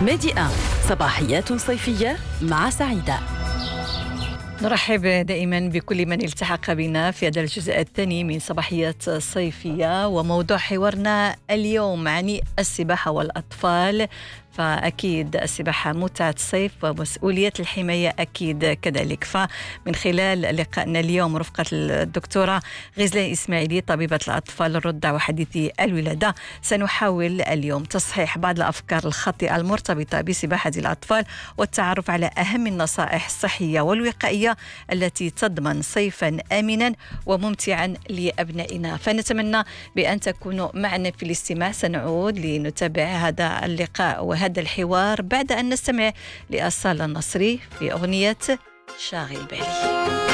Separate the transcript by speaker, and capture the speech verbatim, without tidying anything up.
Speaker 1: ميديا صباحيات صيفية مع سعيدة.
Speaker 2: نرحب دائما بكل من التحق بنا في هذا الجزء الثاني من صباحيات صيفية، وموضوع حوارنا اليوم عن السباحة والأطفال. فأكيد السباحة متعة الصيف ومسؤولية الحماية أكيد كذلك. فمن خلال لقائنا اليوم رفقة الدكتورة غزلان إسماعيلي طبيبة الأطفال الرضع وحديثي الولادة، سنحاول اليوم تصحيح بعض الأفكار الخاطئة المرتبطة بسباحة الأطفال والتعرف على أهم النصائح الصحية والوقائية التي تضمن صيفا آمنا وممتعا لأبنائنا. فنتمنى بأن تكونوا معنا في الاستماع. سنعود لنتابع هذا اللقاء وهذا الحوار بعد أن نستمع لأصالة النصري في أغنية شاغل بالي.